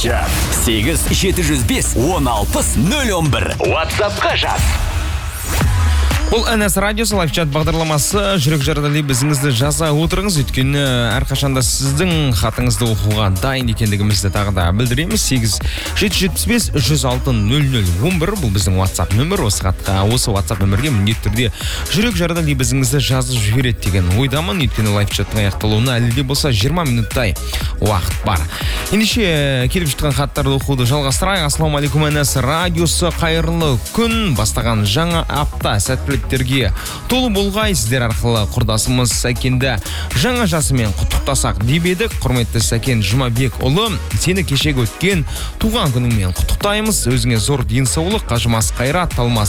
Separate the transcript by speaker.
Speaker 1: чат 8-705-16-011. WhatsApp-қа жаз.
Speaker 2: Бұл НС радиосы лайфчат бағдарламасы. Жүрек жардали бізіңізді жаза отырыңыз, өйткені әрқашанда сіздің хатыңызды оқуға дайын екендігімізді тағы да білдіреміз. 8-775-106-00-11 бұл біздің WhatsApp нөмір. Осы WhatsApp нөмірге міндетті түрде жүрек жардали бізіңізді жазып жібереді деген ойдамын. Өйткені лайфчаттың аяқталуына әлі де болса 20 минуттай уақыт бар. Ендеше келіп жатқан хаттарды оқуды жалғастырайық. Ассалаумағалейкум, НС радиосы, қайырлы күн. Бастаған жаңа апта сәттіліктерге толы болғай. Сіздер арқылы құрдасымыз Сәкенді жаңа жасымен құттықтасақ деп едік. Құрметті Сәкен Жұмабек ұлы, сені кешегі өткен туған күніңмен құттықтаймыз. Өзіңе зор денсаулық, қажымас қайрат, талмас